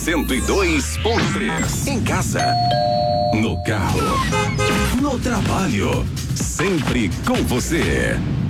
102.3. Em casa, no carro, no trabalho, sempre com você.